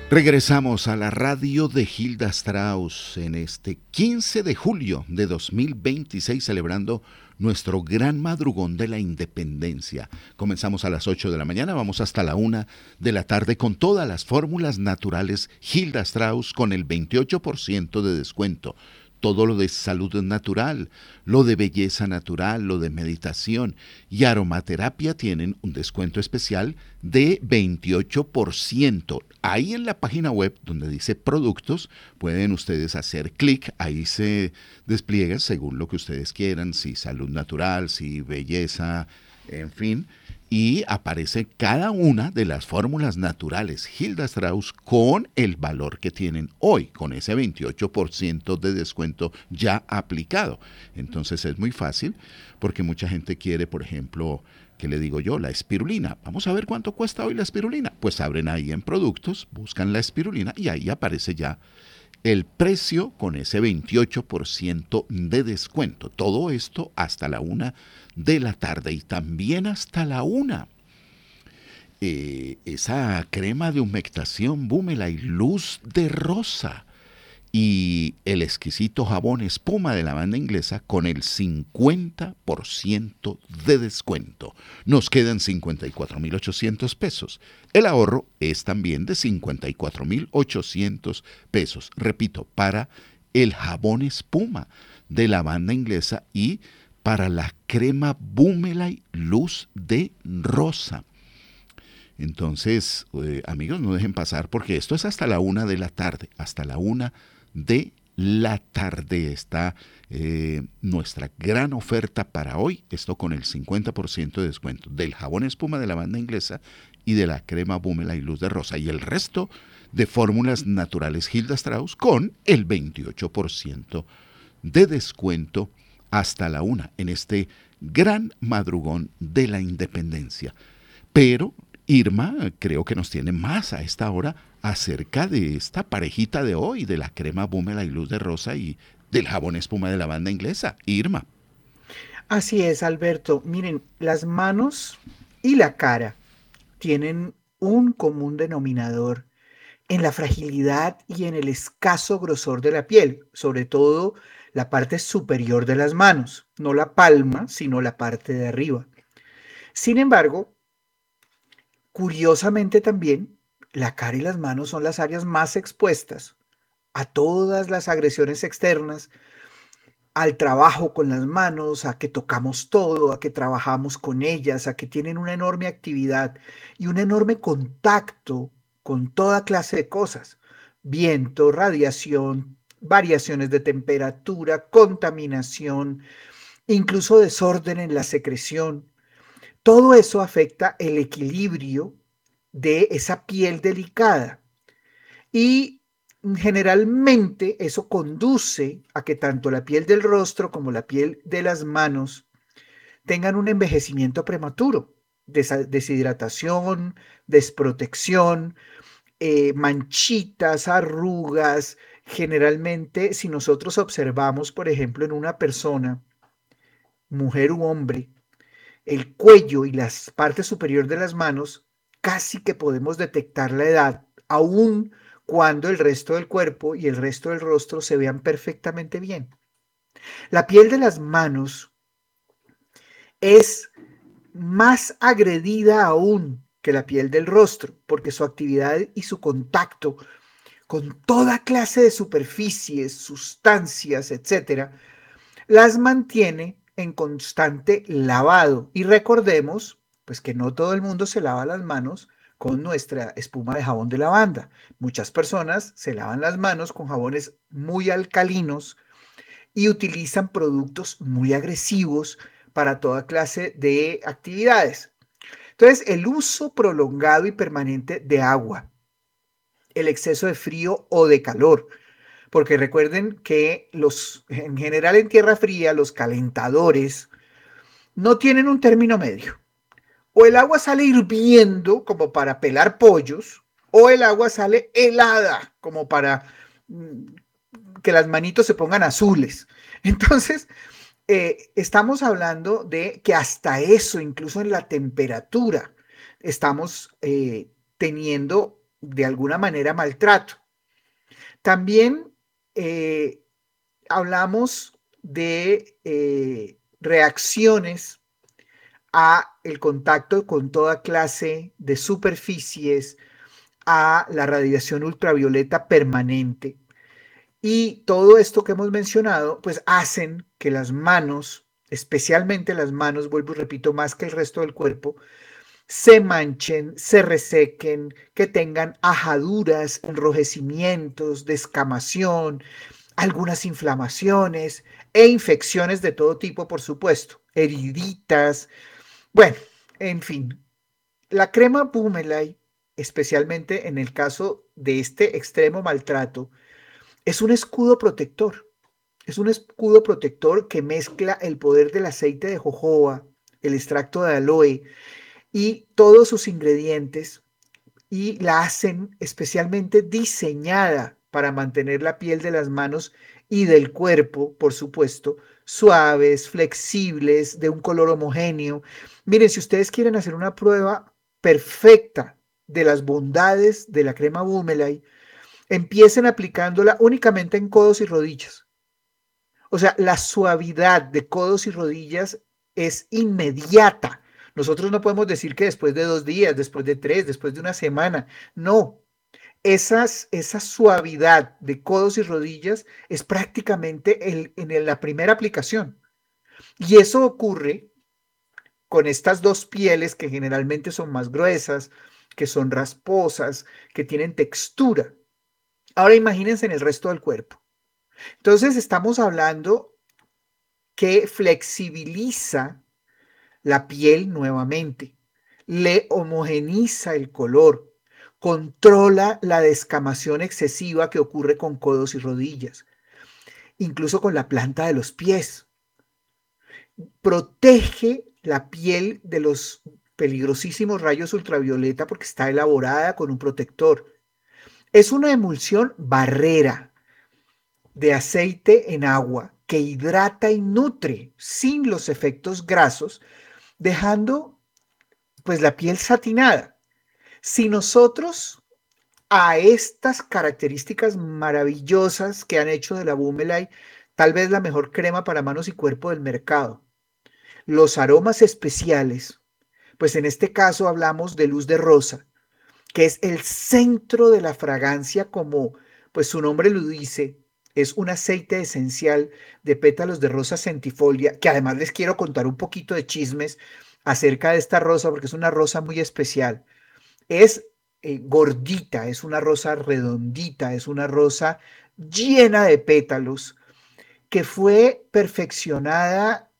Regresamos a la radio de Hilda Strauss en este 15 de julio de 2026, celebrando nuestro gran madrugón de la independencia. Comenzamos a las 8 de la mañana, vamos hasta la 1 de la tarde con todas las fórmulas naturales Hilda Strauss con el 28% de descuento. Todo lo de salud natural, lo de belleza natural, lo de meditación y aromaterapia tienen un descuento especial de 28%. Ahí en la página web donde dice productos pueden ustedes hacer clic, ahí se despliega según lo que ustedes quieran, si salud natural, si belleza, en fin, y aparece cada una de las fórmulas naturales Hilda Strauss con el valor que tienen hoy, con ese 28% de descuento ya aplicado. Entonces es muy fácil porque mucha gente quiere, por ejemplo, ¿qué le digo yo? La espirulina. Vamos a ver cuánto cuesta hoy la espirulina. Pues abren ahí en productos, buscan la espirulina y ahí aparece ya el precio con ese 28% de descuento. Todo esto hasta la 1 de la tarde y también hasta la 1. Esa crema de humectación Búmela y luz de rosa y el exquisito jabón espuma de la banda inglesa con el 50% de descuento. Nos quedan 54.800 pesos. El ahorro es también de 54.800 pesos. Repito, para el jabón espuma de la banda inglesa y para la crema Boomerang luz de rosa. Entonces, amigos, no dejen pasar porque esto es hasta la 1 de la tarde. Hasta la 1 de la tarde está nuestra gran oferta para hoy. Esto con el 50% de descuento del jabón espuma de la banda inglesa y de la crema Boomerang y luz de rosa. Y el resto de fórmulas naturales Hilda Strauss con el 28% de descuento hasta la 1 en este gran madrugón de la independencia. Pero Irma creo que nos tiene más a esta hora acerca de esta parejita de hoy, de la crema Búmela y luz de rosa y del jabón espuma de la banda inglesa. Irma. Así es, Alberto. Miren, las manos y la cara tienen un común denominador en la fragilidad y en el escaso grosor de la piel, sobre todo la parte superior de las manos, no la palma, sino la parte de arriba. Sin embargo, curiosamente también, la cara y las manos son las áreas más expuestas a todas las agresiones externas, al trabajo con las manos, a que tocamos todo, a que trabajamos con ellas, a que tienen una enorme actividad y un enorme contacto con toda clase de cosas. Viento, radiación, variaciones de temperatura, contaminación, incluso desorden en la secreción. Todo eso afecta el equilibrio de esa piel delicada y generalmente eso conduce a que tanto la piel del rostro como la piel de las manos tengan un envejecimiento prematuro, deshidratación, desprotección, manchitas, arrugas. Generalmente, si nosotros observamos, por ejemplo, en una persona, mujer u hombre, el cuello y las partes superior de las manos, casi que podemos detectar la edad, aún cuando el resto del cuerpo y el resto del rostro se vean perfectamente bien. La piel de las manos es más agredida aún que la piel del rostro, porque su actividad y su contacto con toda clase de superficies, sustancias, etcétera, las mantiene en constante lavado. Y recordemos, pues que no todo el mundo se lava las manos con nuestra espuma de jabón de lavanda. Muchas personas se lavan las manos con jabones muy alcalinos y utilizan productos muy agresivos para toda clase de actividades. Entonces, el uso prolongado y permanente de agua, el exceso de frío o de calor, porque recuerden que en general en tierra fría los calentadores no tienen un término medio. O el agua sale hirviendo como para pelar pollos, o el agua sale helada como para que las manitos se pongan azules. Entonces, estamos hablando de que hasta eso, incluso en la temperatura, estamos teniendo de alguna manera maltrato. También hablamos de reacciones a el contacto con toda clase de superficies, a la radiación ultravioleta permanente. Y todo esto que hemos mencionado, pues hacen que las manos, especialmente las manos, vuelvo y repito, más que el resto del cuerpo, se manchen, se resequen, que tengan ajaduras, enrojecimientos, descamación, algunas inflamaciones e infecciones de todo tipo, por supuesto, heriditas, bueno, en fin. La crema Boomelay, especialmente en el caso de este extremo maltrato, es un escudo protector. Es un escudo protector que mezcla el poder del aceite de jojoba, el extracto de aloe y todos sus ingredientes y la hacen especialmente diseñada para mantener la piel de las manos y del cuerpo, por supuesto, suaves, flexibles, de un color homogéneo. Miren, si ustedes quieren hacer una prueba perfecta de las bondades de la crema Boomelay, empiecen aplicándola únicamente en codos y rodillas. O sea, la suavidad de codos y rodillas es inmediata. Nosotros no podemos decir que después de 2 días, después de 3, después de una semana. No, esa suavidad de codos y rodillas es prácticamente en la primera aplicación. Y eso ocurre con estas dos pieles que generalmente son más gruesas, que son rasposas, que tienen textura. Ahora imagínense en el resto del cuerpo. Entonces estamos hablando que flexibiliza la piel nuevamente, le homogeniza el color, controla la descamación excesiva que ocurre con codos y rodillas, incluso con la planta de los pies. Protege la piel de los peligrosísimos rayos ultravioleta porque está elaborada con un protector. Es una emulsión barrera de aceite en agua que hidrata y nutre sin los efectos grasos, dejando pues la piel satinada. Si nosotros a estas características maravillosas que han hecho de la Boomelay tal vez la mejor crema para manos y cuerpo del mercado, los aromas especiales, pues en este caso hablamos de luz de rosa, que es el centro de la fragancia, como pues su nombre lo dice, es un aceite esencial de pétalos de rosa centifolia, que además les quiero contar un poquito de chismes acerca de esta rosa, porque es una rosa muy especial. Es gordita, es una rosa redondita, es una rosa llena de pétalos, que fue perfeccionada,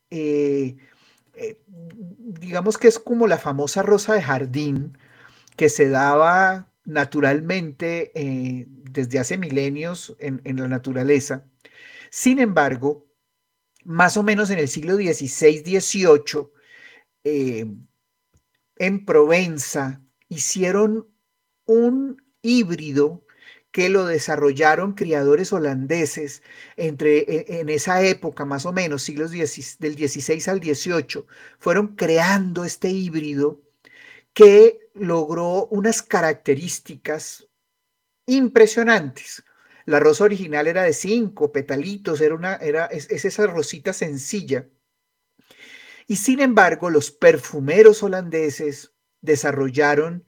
digamos que es como la famosa rosa de jardín, que se daba naturalmente desde hace milenios en la naturaleza. Sin embargo, más o menos en el siglo XVI-XVIII, eh, en Provenza, hicieron un híbrido que lo desarrollaron criadores holandeses en esa época, más o menos, del XVI al XVIII, fueron creando este híbrido que logró unas características impresionantes. La rosa original era de 5 petalitos, es esa rosita sencilla. Y sin embargo, los perfumeros holandeses desarrollaron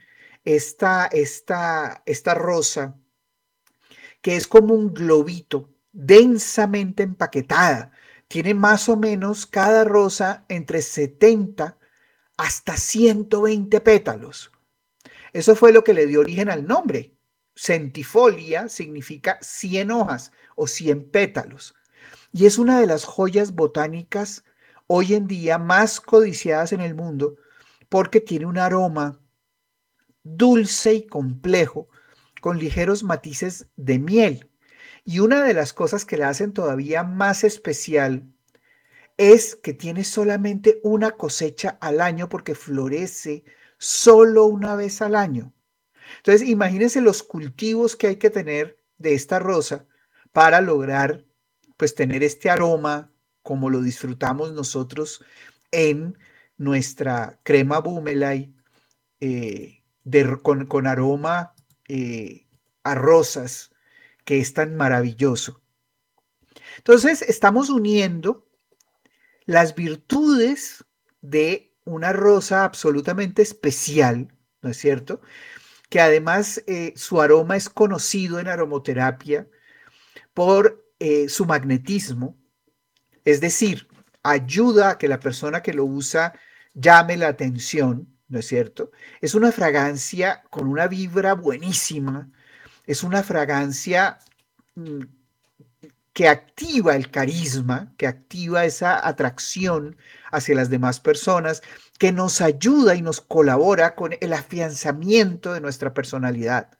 esta rosa que es como un globito densamente empaquetada. Tiene más o menos cada rosa entre 70 hasta 120 pétalos. Eso fue lo que le dio origen al nombre. Centifolia significa 100 hojas o 100 pétalos. Y es una de las joyas botánicas hoy en día más codiciadas en el mundo porque tiene un aroma dulce y complejo con ligeros matices de miel. Y una de las cosas que la hacen todavía más especial es que tiene solamente una cosecha al año porque florece solo una vez al año. Entonces, imagínense los cultivos que hay que tener de esta rosa para lograr, pues, tener este aroma como lo disfrutamos nosotros en nuestra crema Boomelay, con aroma a rosas que es tan maravilloso. Entonces, estamos uniendo las virtudes de una rosa absolutamente especial, ¿no es cierto? Que además su aroma es conocido en aromaterapia por su magnetismo, es decir, ayuda a que la persona que lo usa llame la atención, ¿no es cierto? Es una fragancia con una vibra buenísima, es una fragancia mm, que activa el carisma, que activa esa atracción hacia las demás personas, que nos ayuda y nos colabora con el afianzamiento de nuestra personalidad.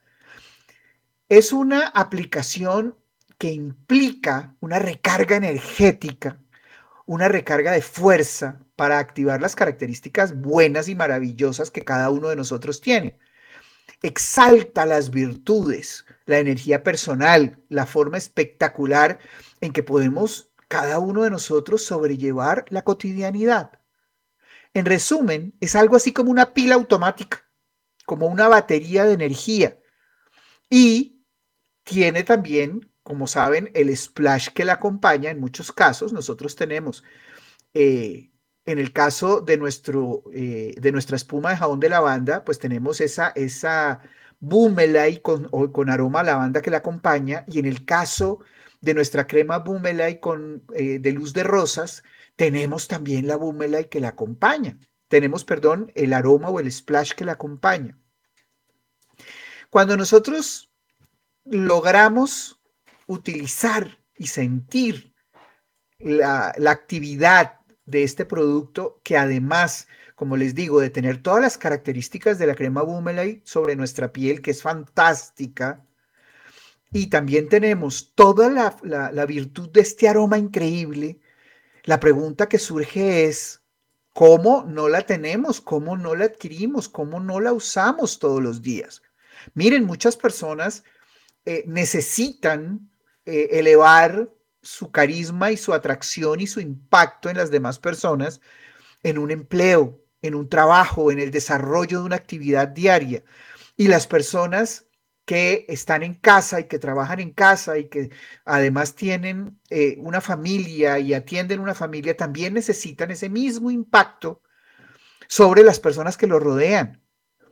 Es una aplicación que implica una recarga energética, una recarga de fuerza para activar las características buenas y maravillosas que cada uno de nosotros tiene. Exalta las virtudes, la energía personal, la forma espectacular en que podemos cada uno de nosotros sobrellevar la cotidianidad. En resumen, es algo así como una pila automática, como una batería de energía. Y tiene también, como saben, el splash que la acompaña. En muchos casos, nosotros tenemos en el caso de nuestra espuma de jabón de lavanda, pues tenemos esa Boomelay con aroma a lavanda que la acompaña, y en el caso de nuestra crema Boomelay de luz de rosas, tenemos también la Boomelay que la acompaña. Tenemos, perdón, el aroma o el splash que la acompaña. Cuando nosotros logramos utilizar y sentir la actividad de este producto, que además, como les digo, de tener todas las características de la crema Boomelay sobre nuestra piel, que es fantástica, y también tenemos toda la virtud de este aroma increíble, la pregunta que surge es, ¿cómo no la tenemos? ¿Cómo no la adquirimos? ¿Cómo no la usamos todos los días? Miren, muchas personas necesitan elevar su carisma y su atracción y su impacto en las demás personas en un empleo, en un trabajo, en el desarrollo de una actividad diaria. Y las personas que están en casa y que trabajan en casa y que además tienen una familia y atienden una familia, también necesitan ese mismo impacto sobre las personas que lo rodean.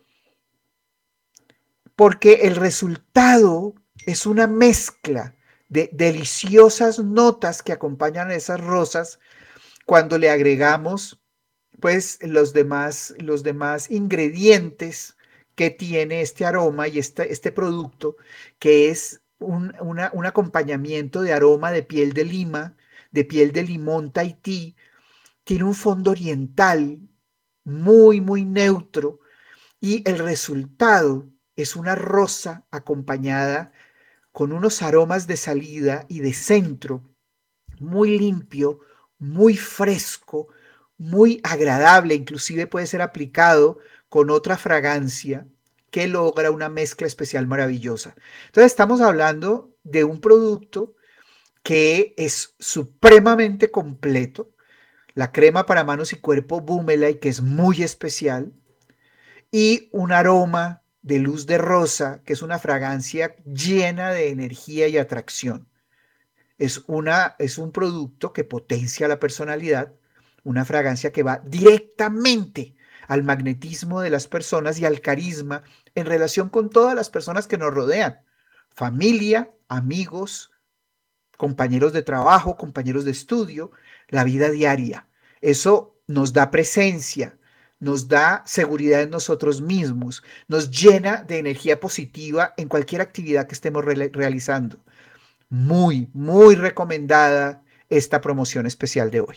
Porque el resultado es una mezcla de deliciosas notas que acompañan a esas rosas cuando le agregamos pues los demás ingredientes que tiene este aroma y este producto, que es un acompañamiento de aroma de piel de lima, de piel de limón Tahití. Tiene un fondo oriental muy, muy neutro, y el resultado es una rosa acompañada con unos aromas de salida y de centro muy limpio, muy fresco, muy agradable. Inclusive puede ser aplicado con otra fragancia que logra una mezcla especial maravillosa. Entonces estamos hablando de un producto que es supremamente completo, la crema para manos y cuerpo Boomelay, que es muy especial, y un aroma de luz de rosa, que es una fragancia llena de energía y atracción. Es un producto que potencia la personalidad, una fragancia que va directamente al magnetismo de las personas y al carisma en relación con todas las personas que nos rodean, familia, amigos, compañeros de trabajo, compañeros de estudio, la vida diaria. Eso nos da presencia, nos da seguridad en nosotros mismos, nos llena de energía positiva en cualquier actividad que estemos realizando. Muy, muy recomendada esta promoción especial de hoy.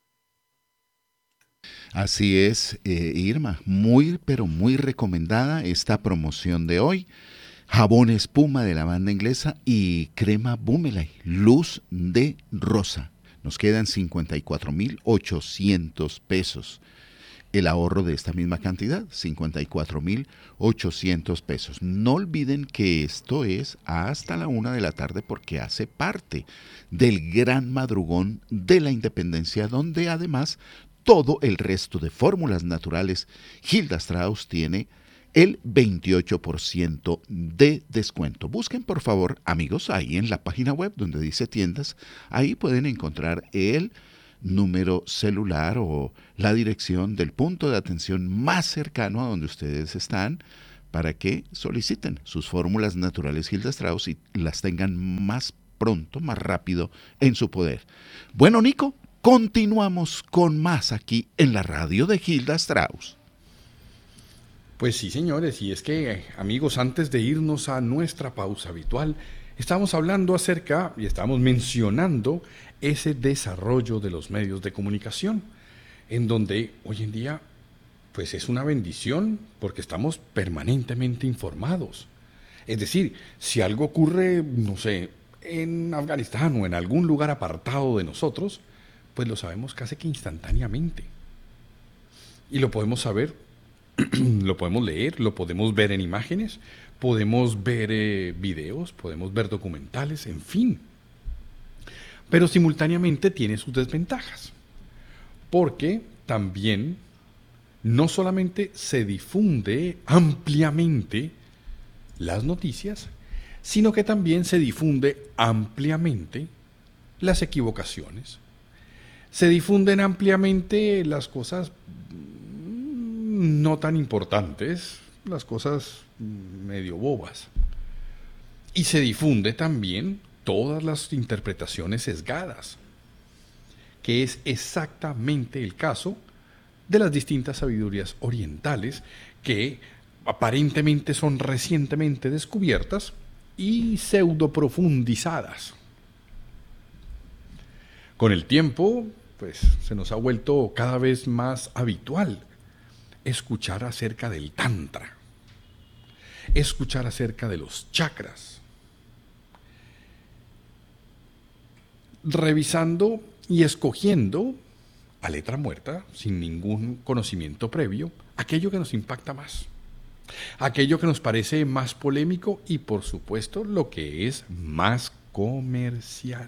Así es, Irma, muy, pero muy recomendada esta promoción de hoy. Jabón espuma de la banda inglesa y crema Boomelay, luz de rosa. Nos quedan 54.800 pesos. El ahorro de esta misma cantidad, 54.800 pesos. No olviden que esto es hasta la 1 de la tarde porque hace parte del gran madrugón de la independencia, donde además todo el resto de fórmulas naturales Hilda Strauss tiene el 28% de descuento. Busquen por favor, amigos, ahí en la página web donde dice tiendas, ahí pueden encontrar el número celular o la dirección del punto de atención más cercano a donde ustedes están para que soliciten sus fórmulas naturales Hilda Strauss y las tengan más pronto, más rápido en su poder. Bueno, Nico, continuamos con más aquí en la radio de Hilda Strauss. Pues sí, señores, y es que, amigos, antes de irnos a nuestra pausa habitual, estamos hablando acerca y estamos mencionando ese desarrollo de los medios de comunicación, en donde hoy en día pues es una bendición porque estamos permanentemente informados. Es decir, si algo ocurre, no sé, en Afganistán o en algún lugar apartado de nosotros, pues lo sabemos casi que instantáneamente. Y lo podemos saber, lo podemos leer, lo podemos ver en imágenes, podemos ver videos, podemos ver documentales, en fin. Pero simultáneamente tiene sus desventajas, porque también no solamente se difunde ampliamente las noticias, sino que también se difunde ampliamente las equivocaciones. Se difunden ampliamente las cosas no tan importantes, las cosas medio bobas. Y se difunde también todas las interpretaciones sesgadas, que es exactamente el caso de las distintas sabidurías orientales que aparentemente son recientemente descubiertas y pseudo profundizadas. Con el tiempo, pues se nos ha vuelto cada vez más habitual escuchar acerca del Tantra, escuchar acerca de los chakras, revisando y escogiendo a letra muerta, sin ningún conocimiento previo, aquello que nos impacta más, aquello que nos parece más polémico y, por supuesto, lo que es más comercial.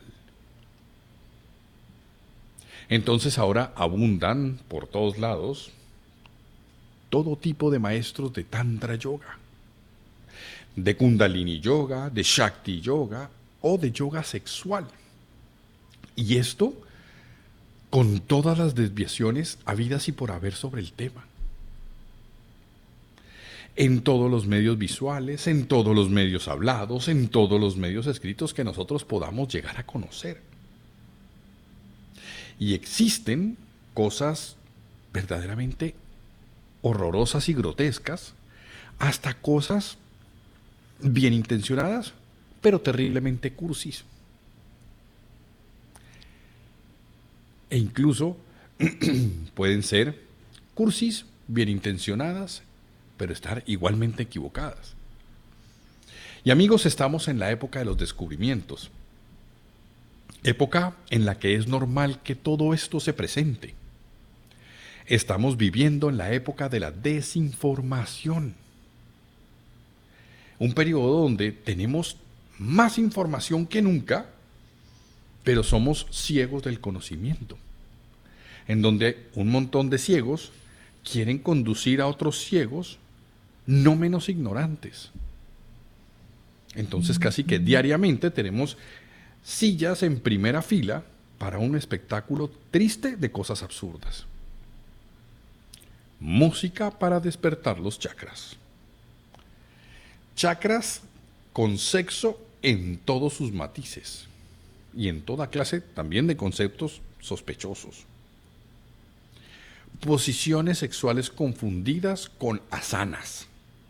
Entonces ahora abundan por todos lados todo tipo de maestros de Tantra Yoga, de Kundalini Yoga, de Shakti Yoga o de yoga sexual. Y esto con todas las desviaciones habidas y por haber sobre el tema. En todos los medios visuales, en todos los medios hablados, en todos los medios escritos que nosotros podamos llegar a conocer. Y existen cosas verdaderamente horrorosas y grotescas, hasta cosas bien intencionadas, pero terriblemente cursis. E incluso pueden ser cursis bien intencionadas, pero estar igualmente equivocadas. Y amigos, estamos en la época de los descubrimientos. Época en la que es normal que todo esto se presente. Estamos viviendo en la época de la desinformación. Un periodo donde tenemos más información que nunca, pero somos ciegos del conocimiento. En donde un montón de ciegos quieren conducir a otros ciegos no menos ignorantes. Entonces casi que diariamente tenemos sillas en primera fila para un espectáculo triste de cosas absurdas. Música para despertar los chakras. Chakras con sexo en todos sus matices y en toda clase también de conceptos sospechosos. Posiciones sexuales confundidas con asanas.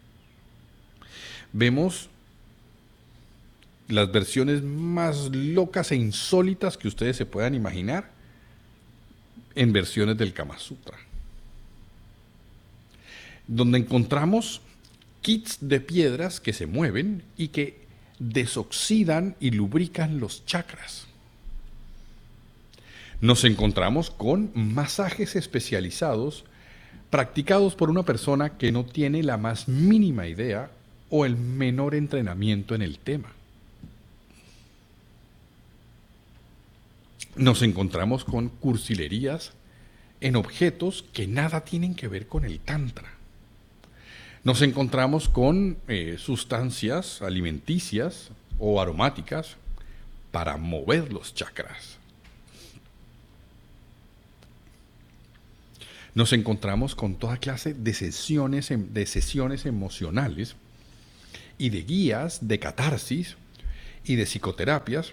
Vemos las versiones más locas e insólitas que ustedes se puedan imaginar en versiones del Kama Sutra, donde encontramos kits de piedras que se mueven y que desoxidan y lubrican los chakras. Nos encontramos con masajes especializados practicados por una persona que no tiene la más mínima idea o el menor entrenamiento en el tema. Nos encontramos con cursilerías en objetos que nada tienen que ver con el Tantra. Nos encontramos con sustancias alimenticias o aromáticas para mover los chakras. Nos encontramos con toda clase de sesiones emocionales y de guías de catarsis y de psicoterapias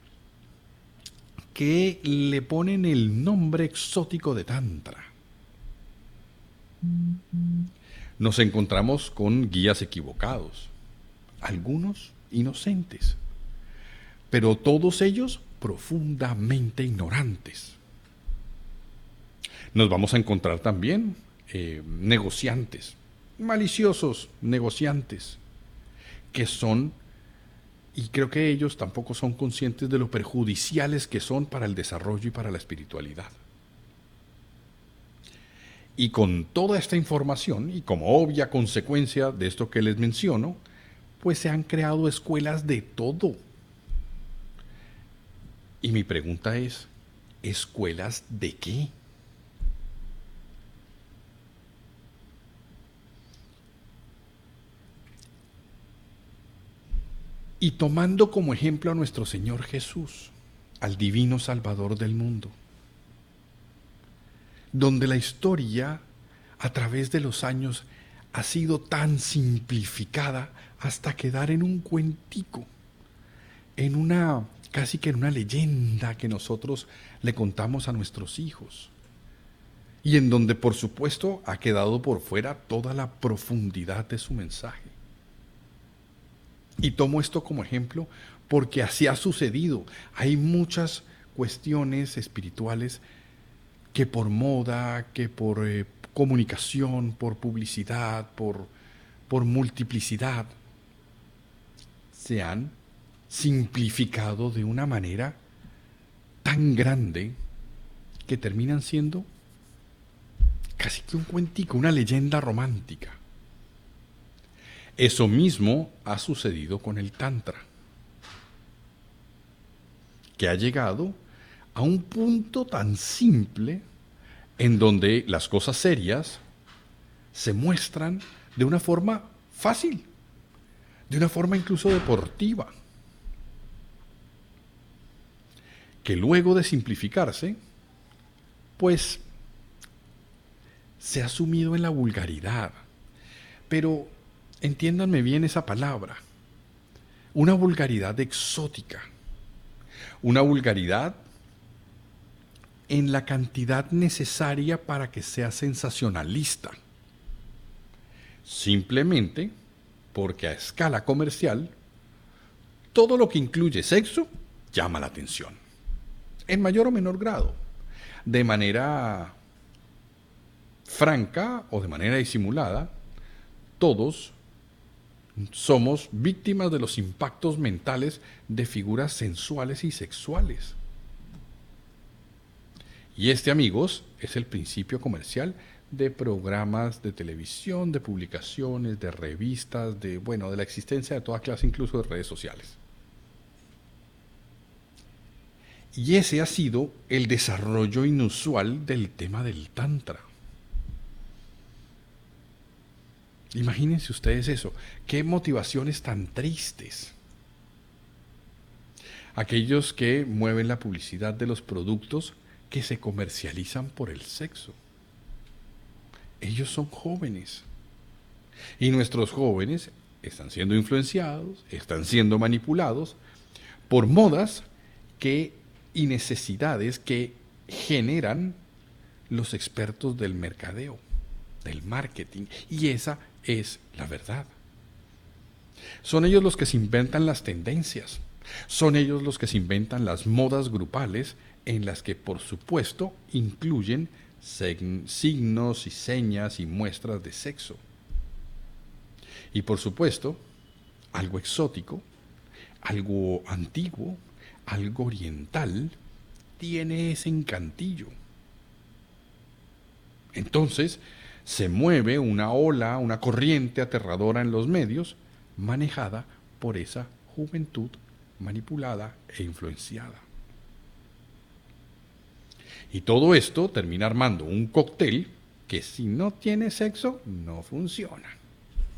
que le ponen el nombre exótico de Tantra. Nos encontramos con guías equivocados, algunos inocentes, pero todos ellos profundamente ignorantes. Nos vamos a encontrar también negociantes, maliciosos negociantes, que son, y creo que ellos tampoco son conscientes de lo perjudiciales que son para el desarrollo y para la espiritualidad. Y con toda esta información, y como obvia consecuencia de esto que les menciono, pues se han creado escuelas de todo. Y mi pregunta es, ¿escuelas de qué? Y tomando como ejemplo a nuestro Señor Jesús, al divino Salvador del mundo, donde la historia a través de los años ha sido tan simplificada hasta quedar en un cuentico, casi que en una leyenda que nosotros le contamos a nuestros hijos, y en donde por supuesto ha quedado por fuera toda la profundidad de su mensaje. Y tomo esto como ejemplo porque así ha sucedido. Hay muchas cuestiones espirituales que por moda, que por comunicación, por publicidad, por multiplicidad, se han simplificado de una manera tan grande que terminan siendo casi que un cuentico, una leyenda romántica. Eso mismo ha sucedido con el Tantra, que ha llegado a un punto tan simple en donde las cosas serias se muestran de una forma fácil, de una forma incluso deportiva, que luego de simplificarse, pues se ha sumido en la vulgaridad. Pero entiéndanme bien esa palabra, una vulgaridad exótica, una vulgaridad en la cantidad necesaria para que sea sensacionalista, simplemente porque a escala comercial todo lo que incluye sexo llama la atención, en mayor o menor grado, de manera franca o de manera disimulada. Todos somos víctimas de los impactos mentales de figuras sensuales y sexuales. Y este, amigos, es el principio comercial de programas de televisión, de publicaciones, de revistas, de la existencia de toda clase, incluso de redes sociales. Y ese ha sido el desarrollo inusual del tema del Tantra. Imagínense ustedes eso, qué motivaciones tan tristes. Aquellos que mueven la publicidad de los productos que se comercializan por el sexo. Ellos son jóvenes. Y nuestros jóvenes están siendo influenciados, están siendo manipulados por modas y necesidades que generan los expertos del mercadeo, del marketing. Y esa es la verdad. Son ellos los que se inventan las tendencias. Son ellos los que se inventan las modas grupales en las que, por supuesto, incluyen signos y señas y muestras de sexo. Y, por supuesto, algo exótico, algo antiguo, algo oriental, tiene ese encantillo. Entonces, se mueve una ola, una corriente aterradora en los medios, manejada por esa juventud manipulada e influenciada. Y todo esto termina armando un cóctel que, si no tiene sexo, no funciona.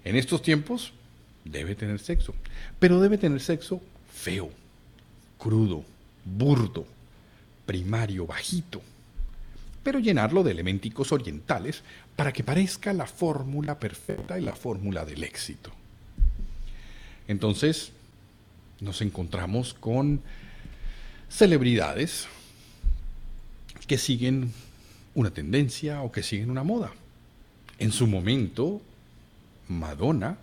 En estos tiempos debe tener sexo, pero debe tener sexo feo, crudo, burdo, primario, bajito, pero llenarlo de elementicos orientales para que parezca la fórmula perfecta y la fórmula del éxito. Entonces nos encontramos con celebridades que siguen una tendencia o que siguen una moda. En su momento, Madonna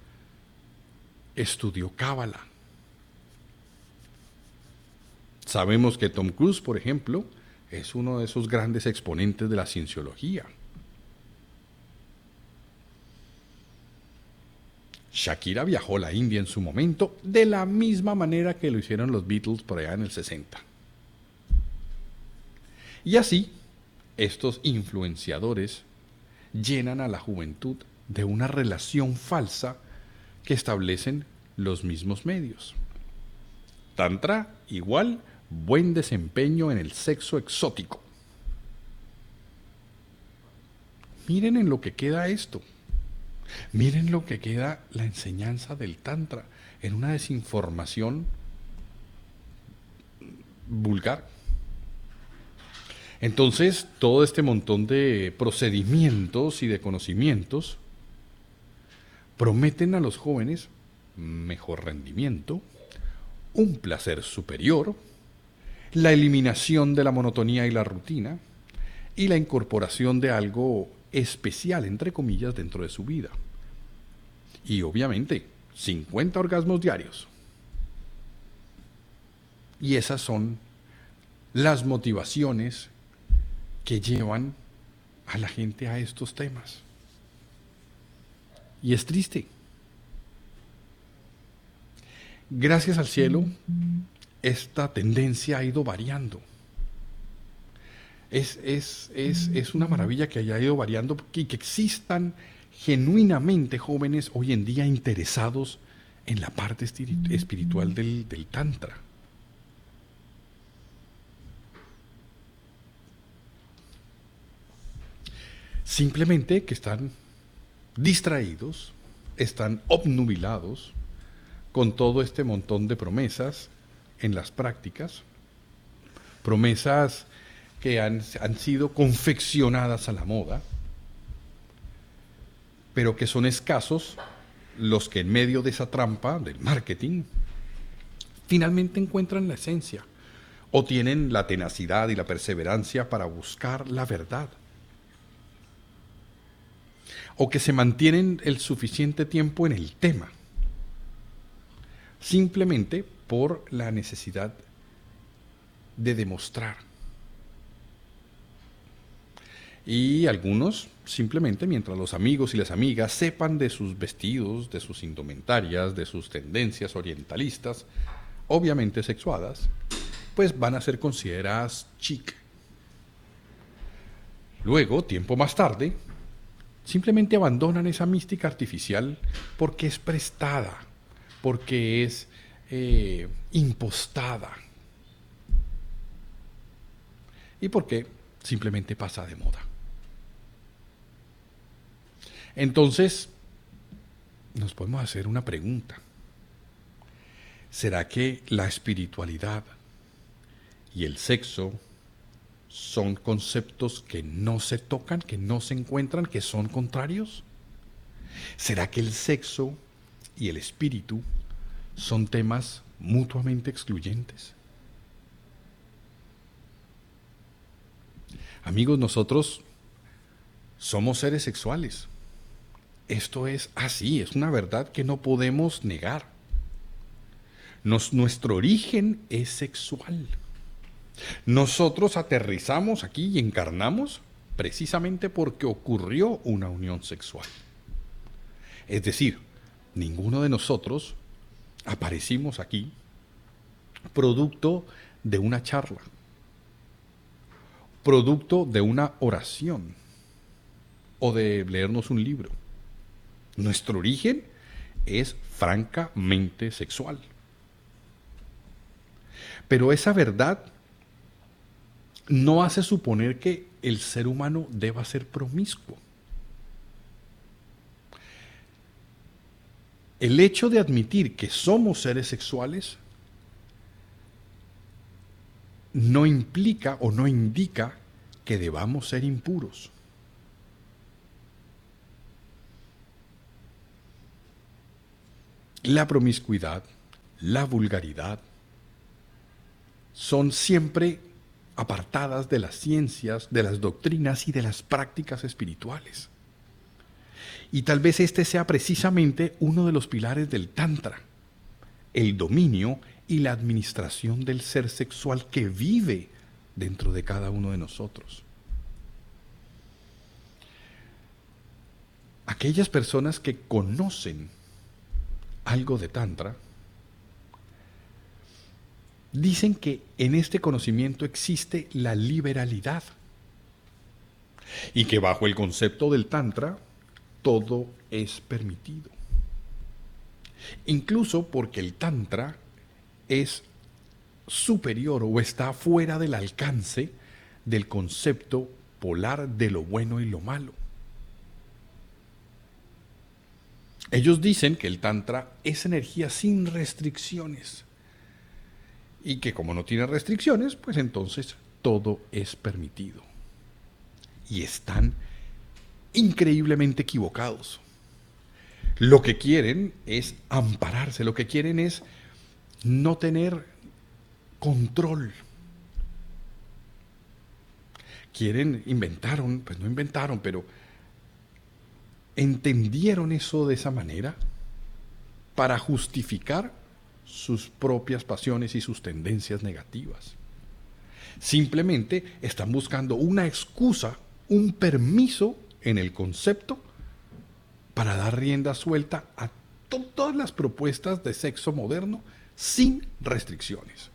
estudió cábala. Sabemos que Tom Cruise, por ejemplo, es uno de esos grandes exponentes de la cienciología. Shakira viajó a la India en su momento de la misma manera que lo hicieron los Beatles por allá en el 60. Y así, estos influenciadores llenan a la juventud de una relación falsa que establecen los mismos medios. Tantra igual buen desempeño en el sexo exótico. Miren en lo que queda esto. Miren lo que queda la enseñanza del Tantra en una desinformación vulgar. Entonces, todo este montón de procedimientos y de conocimientos prometen a los jóvenes mejor rendimiento, un placer superior, la eliminación de la monotonía y la rutina y la incorporación de algo especial, entre comillas, dentro de su vida. Y obviamente, 50 orgasmos diarios. Y esas son las motivaciones que llevan a la gente a estos temas. Y es triste. Gracias al cielo, esta tendencia ha ido variando. Es una maravilla que haya ido variando y que existan genuinamente jóvenes hoy en día interesados en la parte espiritual del Tantra. Simplemente que están distraídos, están obnubilados con todo este montón de promesas en las prácticas, promesas que han sido confeccionadas a la moda, pero que son escasos los que en medio de esa trampa del marketing finalmente encuentran la esencia o tienen la tenacidad y la perseverancia para buscar la verdad, o que se mantienen el suficiente tiempo en el tema, simplemente por la necesidad de demostrar. Y algunos, simplemente mientras los amigos y las amigas sepan de sus vestidos, de sus indumentarias, de sus tendencias orientalistas, obviamente sexuadas, pues van a ser consideradas chic. Luego, tiempo más tarde, simplemente abandonan esa mística artificial porque es prestada, porque es impostada y porque simplemente pasa de moda. Entonces, nos podemos hacer una pregunta. ¿Será que la espiritualidad y el sexo son conceptos que no se tocan, que no se encuentran, que son contrarios? ¿Será que el sexo y el espíritu son temas mutuamente excluyentes? Amigos, nosotros somos seres sexuales. Esto es así, es una verdad que no podemos negar. Nuestro origen es sexual. Nosotros aterrizamos aquí y encarnamos precisamente porque ocurrió una unión sexual. Es decir, ninguno de nosotros aparecimos aquí producto de una charla, producto de una oración o de leernos un libro. Nuestro origen es francamente sexual. Pero esa verdad no hace suponer que el ser humano deba ser promiscuo. el hecho de admitir que somos seres sexuales no implica o no indica que debamos ser impuros. La promiscuidad, la vulgaridad, son siempre apartadas de las ciencias, de las doctrinas y de las prácticas espirituales. Y tal vez este sea precisamente uno de los pilares del Tantra, el dominio y la administración del ser sexual que vive dentro de cada uno de nosotros. Aquellas personas que conocen algo de Tantra dicen que en este conocimiento existe la liberalidad y que bajo el concepto del Tantra todo es permitido. Incluso porque el Tantra es superior o está fuera del alcance del concepto polar de lo bueno y lo malo. Ellos dicen que el Tantra es energía sin restricciones y que como no tiene restricciones, pues entonces todo es permitido. Y están increíblemente equivocados. Lo que quieren es ampararse, lo que quieren es no tener control. Pero entendieron eso de esa manera para justificar sus propias pasiones y sus tendencias negativas. Simplemente están buscando una excusa, un permiso en el concepto para dar rienda suelta a todas las propuestas de sexo moderno sin restricciones.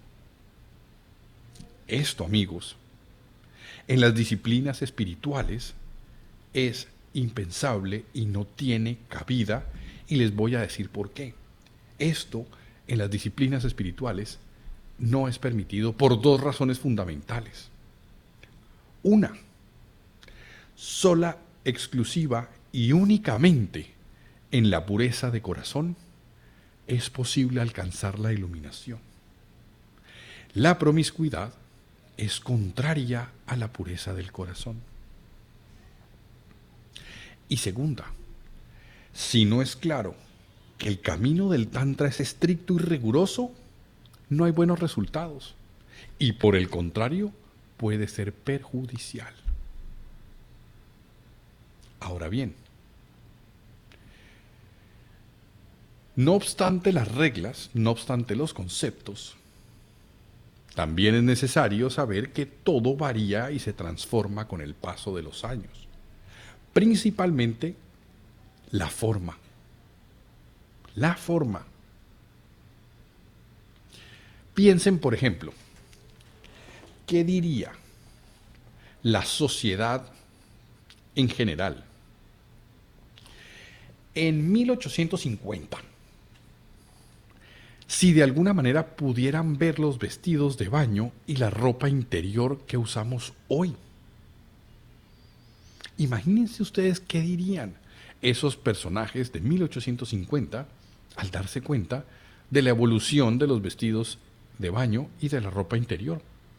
Esto, amigos, en las disciplinas espirituales es impensable y no tiene cabida, y les voy a decir por qué. Esto en las disciplinas espirituales no es permitido por dos razones fundamentales. Una, sola, exclusiva y únicamente en la pureza de corazón es posible alcanzar la iluminación. La promiscuidad es contraria a la pureza del corazón. Y segunda, si no es claro que el camino del Tantra es estricto y riguroso, no hay buenos resultados. Y por el contrario, puede ser perjudicial. Ahora bien, no obstante las reglas, no obstante los conceptos, también es necesario saber que todo varía y se transforma con el paso de los años. Principalmente la forma. La forma. Piensen, por ejemplo, ¿qué diría la sociedad en general en 1850? Si de alguna manera pudieran ver los vestidos de baño y la ropa interior que usamos hoy. Imagínense ustedes qué dirían esos personajes de 1850 al darse cuenta de la evolución de los vestidos de baño y de la ropa interior.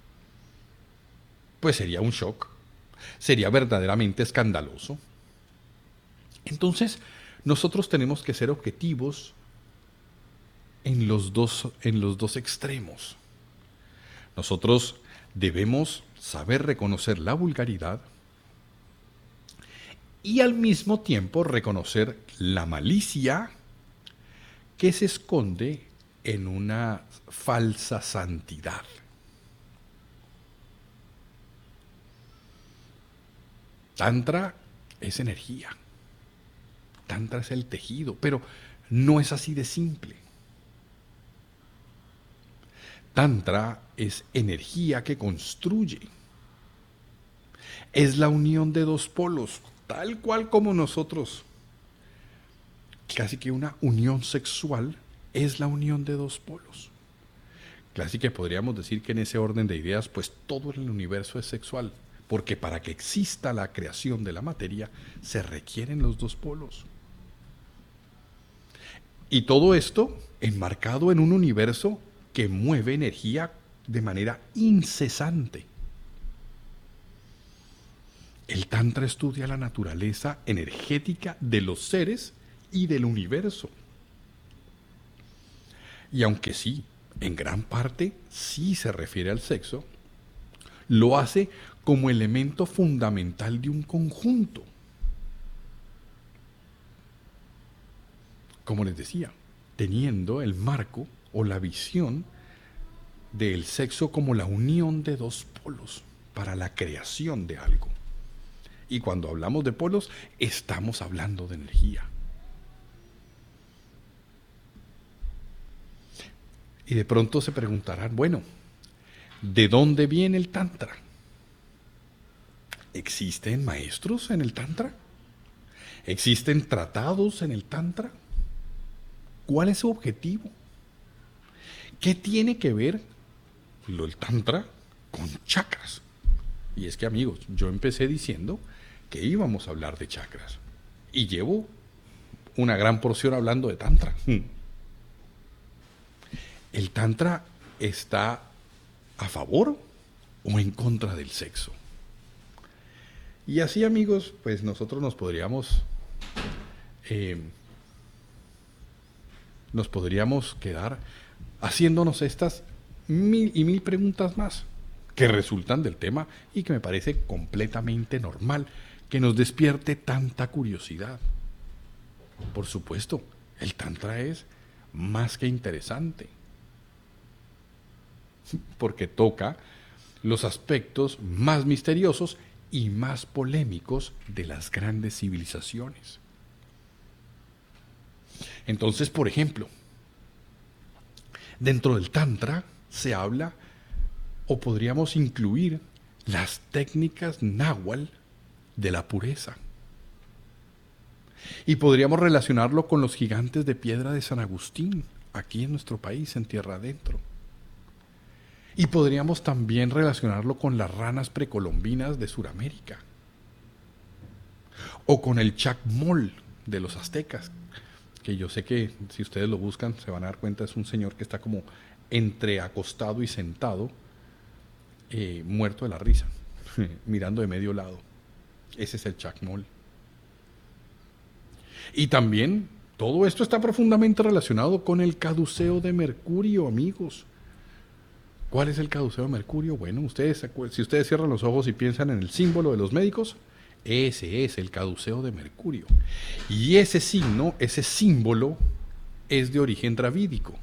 Pues sería un shock, sería verdaderamente escandaloso. Entonces, nosotros tenemos que ser objetivos en los dos extremos. Nosotros debemos saber reconocer la vulgaridad y al mismo tiempo reconocer la malicia que se esconde en una falsa santidad. Tantra es energía. Tantra es el tejido, pero no es así de simple. Tantra es energía que construye. Es la unión de dos polos, tal cual como nosotros. Casi que una unión sexual es la unión de dos polos. Casi que podríamos decir que en ese orden de ideas, pues todo en el universo es sexual, porque para que exista la creación de la materia se requieren los dos polos. Y todo esto enmarcado en un universo que mueve energía de manera incesante. El Tantra estudia la naturaleza energética de los seres y del universo. Y aunque sí, en gran parte sí se refiere al sexo, lo hace como elemento fundamental de un conjunto. Como les decía, teniendo el marco o la visión del sexo como la unión de dos polos para la creación de algo. Y cuando hablamos de polos, estamos hablando de energía. Y de pronto se preguntarán, bueno, ¿de dónde viene el Tantra? ¿Existen maestros en el Tantra? ¿Existen tratados en el Tantra? ¿Cuál es su objetivo? ¿Qué tiene que ver el Tantra con chakras? Y es que, amigos, yo empecé diciendo que íbamos a hablar de chakras. Y llevo una gran porción hablando de Tantra. ¿El Tantra está a favor o en contra del sexo? Y así, amigos, pues nosotros nos podríamos quedar haciéndonos estas mil y mil preguntas más que resultan del tema y que me parece completamente normal que nos despierte tanta curiosidad. Por supuesto, el Tantra es más que interesante, porque toca los aspectos más misteriosos y más polémicos de las grandes civilizaciones. Entonces, por ejemplo, dentro del Tantra se habla, o podríamos incluir, las técnicas náhuatl de la pureza. Y podríamos relacionarlo con los gigantes de piedra de San Agustín, aquí en nuestro país, en tierra adentro. Y podríamos también relacionarlo con las ranas precolombinas de Sudamérica. O con el chacmol de los aztecas, que yo sé que si ustedes lo buscan se van a dar cuenta, es un señor que está como entre acostado y sentado, muerto de la risa, mirando de medio lado. Ese es el chacmol. Y también todo esto está profundamente relacionado con el caduceo de Mercurio, amigos. ¿Cuál es el caduceo de Mercurio? Bueno, si ustedes cierran los ojos y piensan en el símbolo de los médicos, ese es el caduceo de Mercurio. Y ese signo, ese símbolo, es de origen dravídico.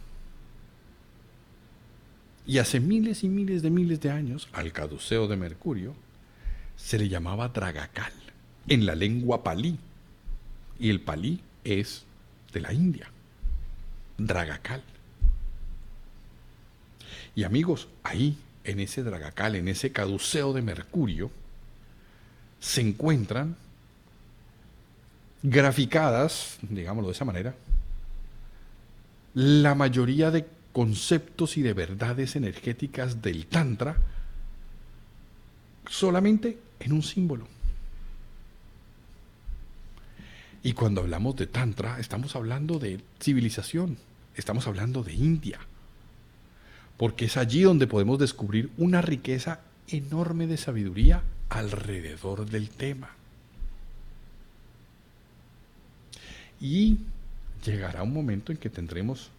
Y hace miles y miles de años, al caduceo de Mercurio se le llamaba Dragakal, en la lengua palí. Y el palí es de la India. Dragakal. Y amigos, ahí, en ese Dragakal, en ese caduceo de Mercurio, se encuentran graficadas, digámoslo de esa manera, la mayoría de conceptos y de verdades energéticas del Tantra solamente en un símbolo. Y cuando hablamos de Tantra, estamos hablando de civilización, estamos hablando de India, porque es allí donde podemos descubrir una riqueza enorme de sabiduría alrededor del tema. Y llegará un momento en que tendremos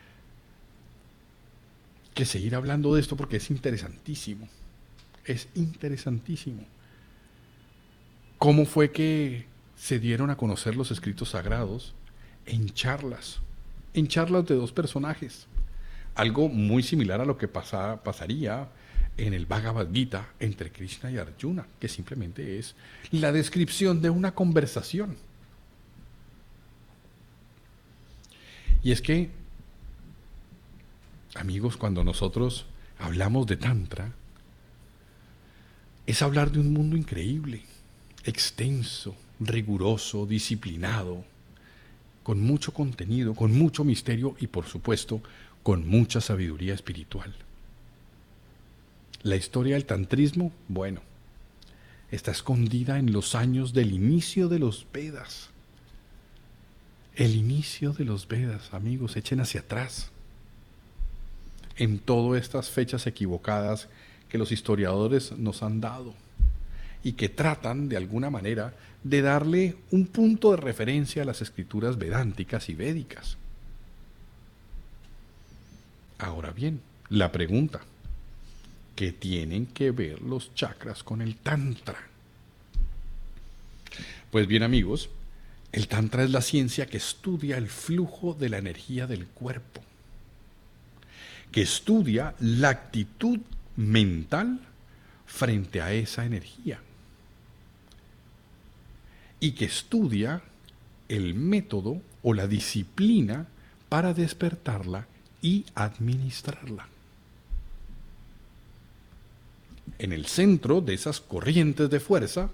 que seguir hablando de esto porque es interesantísimo. Es interesantísimo. ¿Cómo fue que se dieron a conocer los escritos sagrados? En charlas de dos personajes. Algo muy similar a lo que pasaría en el Bhagavad Gita entre Krishna y Arjuna, que simplemente es la descripción de una conversación. Y es que, amigos, cuando nosotros hablamos de Tantra, es hablar de un mundo increíble, extenso, riguroso, disciplinado, con mucho contenido, con mucho misterio y, por supuesto, con mucha sabiduría espiritual. La historia del tantrismo, bueno, está escondida en los años del inicio de los Vedas. el inicio de los Vedas, amigos, echen hacia atrás. En todas estas fechas equivocadas que los historiadores nos han dado y que tratan de alguna manera de darle un punto de referencia a las escrituras vedánticas y védicas. Ahora bien, la pregunta, ¿qué tienen que ver los chakras con el Tantra? Pues bien, amigos, el Tantra es la ciencia que estudia el flujo de la energía del cuerpo, que estudia la actitud mental frente a esa energía y que estudia el método o la disciplina para despertarla y administrarla. En el centro de esas corrientes de fuerza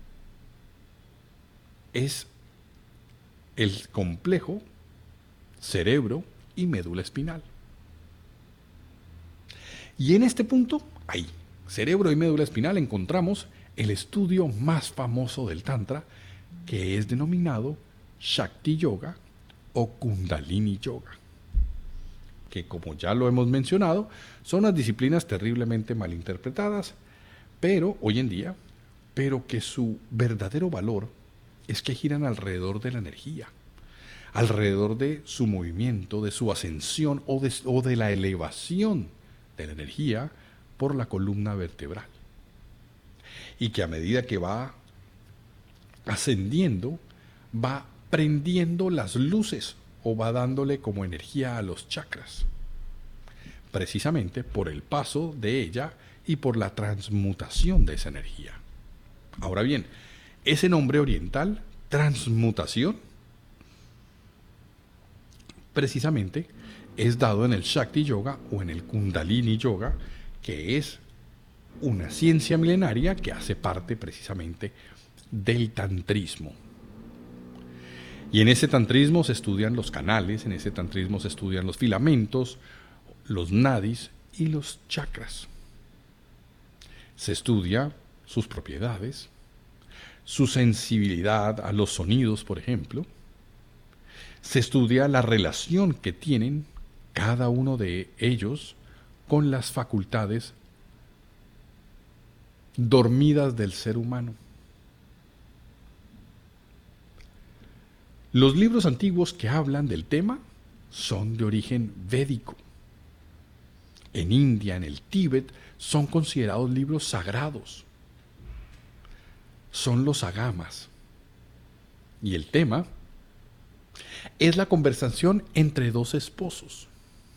es el complejo cerebro y médula espinal. Y en este punto, ahí, cerebro y médula espinal, encontramos el estudio más famoso del Tantra, que es denominado Shakti Yoga o Kundalini Yoga, que como ya lo hemos mencionado, son unas disciplinas terriblemente mal interpretadas, pero hoy en día, pero que su verdadero valor es que giran alrededor de la energía, alrededor de su movimiento, de su ascensión o de la elevación de la energía por la columna vertebral. Y que a medida que va ascendiendo, va prendiendo las luces o va dándole como energía a los chakras, precisamente por el paso de ella y por la transmutación de esa energía. Ahora bien, ese nombre oriental, transmutación, precisamente es dado en el Shakti Yoga o en el Kundalini Yoga, que es una ciencia milenaria que hace parte precisamente del tantrismo. Y en ese tantrismo se estudian los canales, en ese tantrismo se estudian los filamentos, los nadis y los chakras. Se estudia sus propiedades, su sensibilidad a los sonidos, por ejemplo. Se estudia la relación que tienen cada uno de ellos con las facultades dormidas del ser humano. Los libros antiguos que hablan del tema son de origen védico. En India, en el Tíbet, son considerados libros sagrados. Son los agamas. Y el tema es la conversación entre dos esposos.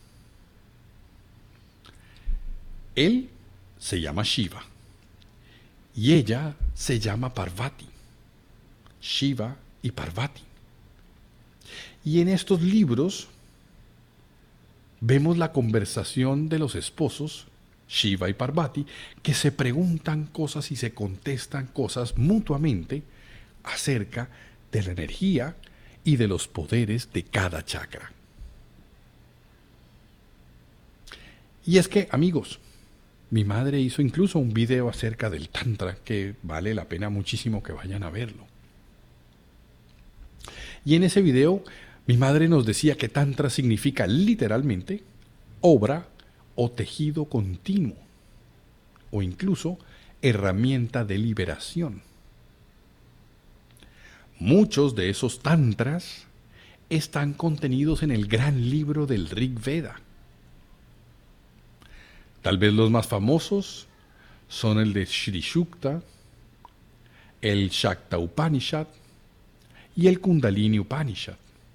Él se llama Shiva y ella se llama Parvati. Shiva y Parvati. Y en estos libros vemos la conversación de los esposos, Shiva y Parvati, que se preguntan cosas y se contestan cosas mutuamente acerca de la energía y de los poderes de cada chakra. Y es que, amigos, mi madre hizo incluso un video acerca del Tantra que vale la pena muchísimo que vayan a verlo. Y en ese video, mi madre nos decía que Tantra significa literalmente obra o tejido continuo, o incluso herramienta de liberación. Muchos de esos tantras están contenidos en el gran libro del Rig Veda. Tal vez los más famosos son el de Sri Sukta, el Shakta Upanishad y el Kundalini Upanishad.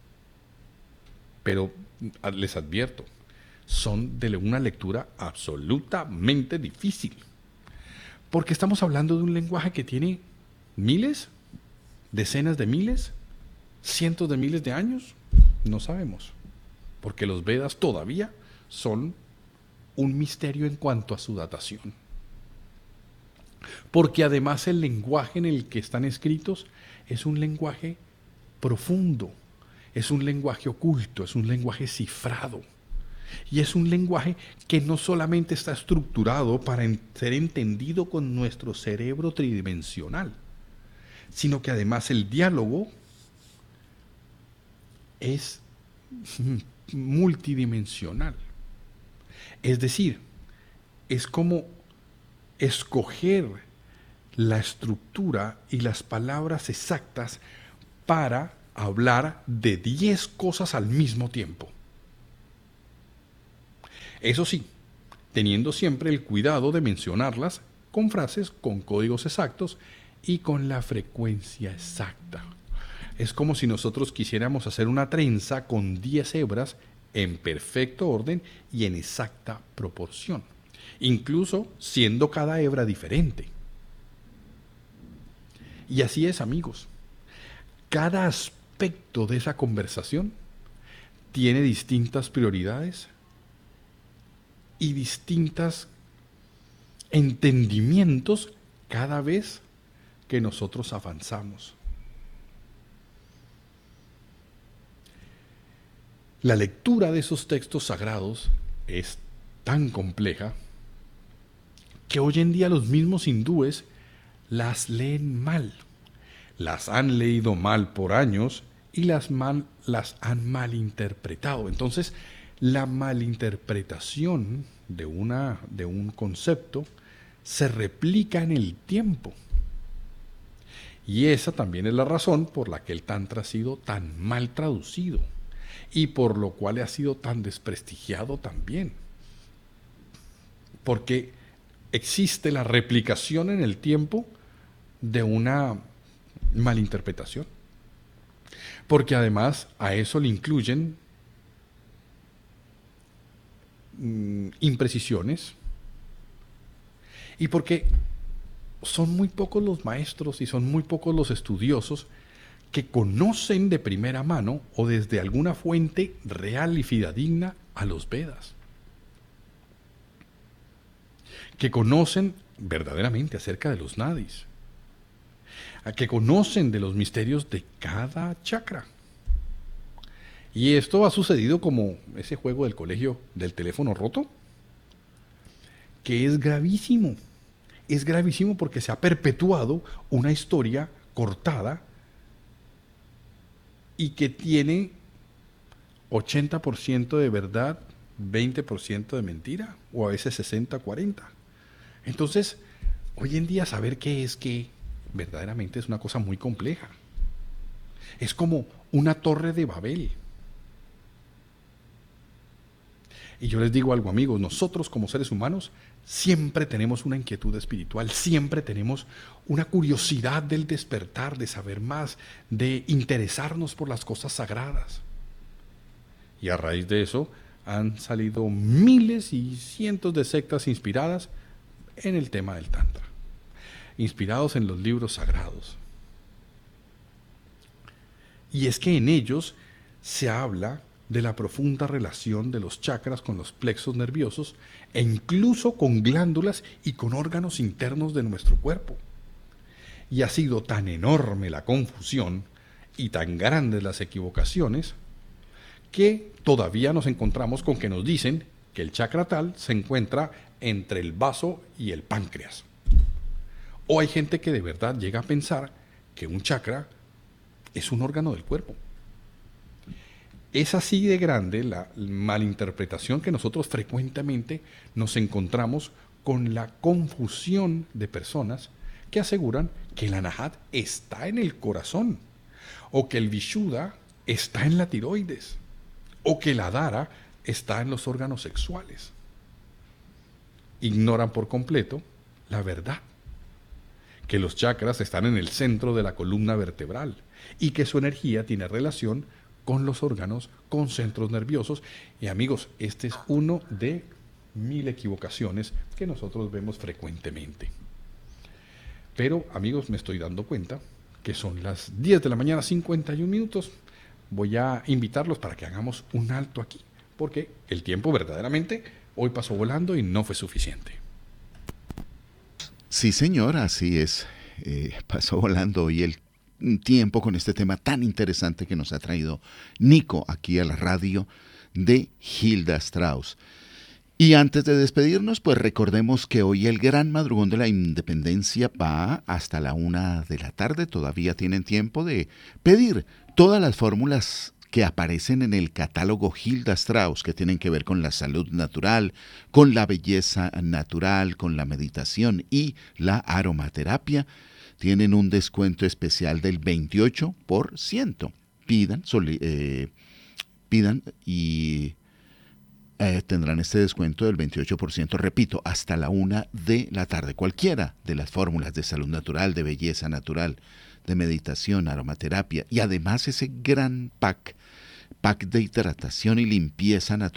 Pero les advierto, son de una lectura absolutamente difícil, porque estamos hablando de un lenguaje que tiene miles, decenas de miles, cientos de miles de años, no sabemos, porque los Vedas todavía son un misterio en cuanto a su datación. Porque además el lenguaje en el que están escritos es un lenguaje profundo, es un lenguaje oculto, es un lenguaje cifrado. Y es un lenguaje que no solamente está estructurado para ser entendido con nuestro cerebro tridimensional, sino que además el diálogo es multidimensional. Es decir, es como escoger la estructura y las palabras exactas para hablar de 10 cosas al mismo tiempo. Eso sí, teniendo siempre el cuidado de mencionarlas con frases, con códigos exactos y con la frecuencia exacta. Es como si nosotros quisiéramos hacer una trenza con 10 hebras en perfecto orden y en exacta proporción, incluso siendo cada hebra diferente. Y así es, amigos. Cada aspecto de esa conversación tiene distintas prioridades y distintos entendimientos cada vez que nosotros avanzamos. La lectura de esos textos sagrados es tan compleja que hoy en día los mismos hindúes las leen mal. Las han leído mal por años y las han malinterpretado. Entonces, la malinterpretación de un concepto se replica en el tiempo. Y esa también es la razón por la que el Tantra ha sido tan mal traducido y por lo cual ha sido tan desprestigiado también. Porque existe la replicación en el tiempo de una malinterpretación. Porque además a eso le incluyen imprecisiones, y porque son muy pocos los maestros y son muy pocos los estudiosos que conocen de primera mano o desde alguna fuente real y fidedigna a los Vedas, que conocen verdaderamente acerca de los nadis, que conocen de los misterios de cada chakra. Y esto ha sucedido como ese juego del colegio del teléfono roto, que es gravísimo. Es gravísimo porque se ha perpetuado una historia cortada y que tiene 80% de verdad, 20% de mentira, o a veces 60-40. Entonces, hoy en día saber qué es qué verdaderamente es una cosa muy compleja. Es como una torre de Babel. Y yo les digo algo, amigos, nosotros como seres humanos siempre tenemos una inquietud espiritual, siempre tenemos una curiosidad del despertar, de saber más, de interesarnos por las cosas sagradas. Y a raíz de eso han salido miles y cientos de sectas inspiradas en el tema del Tantra, inspirados en los libros sagrados. Y es que en ellos se habla de la profunda relación de los chakras con los plexos nerviosos e incluso con glándulas y con órganos internos de nuestro cuerpo. Y ha sido tan enorme la confusión y tan grandes las equivocaciones que todavía nos encontramos con que nos dicen que el chakra tal se encuentra entre el vaso y el páncreas. O hay gente que de verdad llega a pensar que un chakra es un órgano del cuerpo. Es así de grande la malinterpretación que nosotros frecuentemente nos encontramos con la confusión de personas que aseguran que el anahat está en el corazón, o que el vishuddha está en la tiroides, o que la adhara está en los órganos sexuales. Ignoran por completo la verdad, que los chakras están en el centro de la columna vertebral y que su energía tiene relación con los órganos, con centros nerviosos. Y amigos, este es uno de 1000 equivocaciones que nosotros vemos frecuentemente. Pero, amigos, me estoy dando cuenta que son las 10 de la mañana, 51 minutos. Voy a invitarlos para que hagamos un alto aquí, porque el tiempo verdaderamente hoy pasó volando y no fue suficiente. Sí, señor, así es. Pasó volando hoy el tiempo con este tema tan interesante que nos ha traído Nico aquí a la radio de Hilda Strauss. Y antes de despedirnos, pues recordemos que hoy el gran madrugón de la independencia va hasta la 1 de la tarde. Todavía tienen tiempo de pedir todas las fórmulas que aparecen en el catálogo Hilda Strauss, que tienen que ver con la salud natural, con la belleza natural, con la meditación y la aromaterapia, tienen un descuento especial del 28%. Pidan y tendrán este descuento del 28%, repito, hasta la 1:00 p.m. Cualquiera de las fórmulas de salud natural, de belleza natural, de meditación, aromaterapia y además ese gran pack de hidratación y limpieza natural